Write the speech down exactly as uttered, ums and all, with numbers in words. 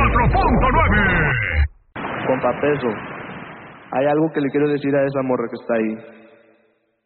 cuatro punto nueve. Compa Peso, hay algo que le quiero decir a esa morra que está ahí.